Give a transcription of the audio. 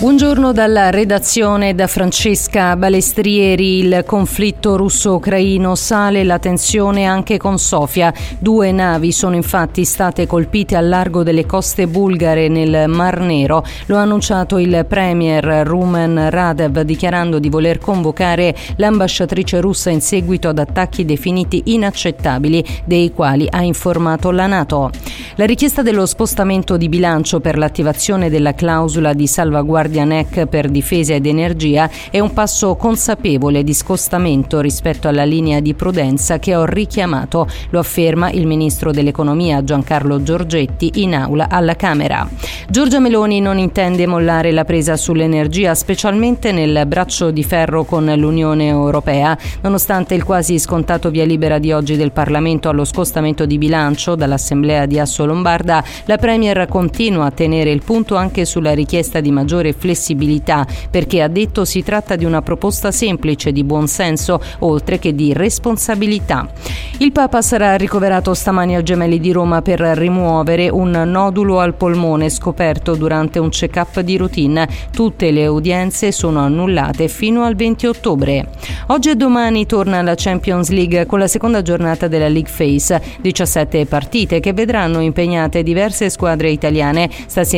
Buongiorno dalla redazione da Francesca Balestrieri. Il conflitto russo-ucraino sale la tensione anche con Sofia. 2 navi sono infatti state colpite al largo delle coste bulgare nel Mar Nero. Lo ha annunciato il premier Rumen Radev, dichiarando di voler convocare l'ambasciatrice russa in seguito ad attacchi definiti inaccettabili, dei quali ha informato la NATO. La richiesta dello spostamento di bilancio per l'attivazione della clausola di salvaguardia NEC per difesa ed energia è un passo consapevole di scostamento rispetto alla linea di prudenza che ho richiamato, lo afferma il ministro dell'economia Giancarlo Giorgetti in aula alla Camera. Giorgia Meloni non intende mollare la presa sull'energia, specialmente nel braccio di ferro con l'Unione Europea. Nonostante il quasi scontato via libera di oggi del Parlamento allo scostamento di bilancio dall'Assemblea di Assolombarda, la Premier continua a tenere il punto anche sulla richiesta di maggiore flessibilità, perché ha detto si tratta di una proposta semplice, di buon senso, oltre che di responsabilità. Il Papa sarà ricoverato stamani al Gemelli di Roma per rimuovere un nodulo al polmone scoperto durante un check-up di routine. Tutte le udienze sono annullate fino al 20 ottobre. Oggi e domani torna la Champions League con la seconda giornata della League Phase. 17 partite che vedranno impegnate diverse squadre italiane. Stasera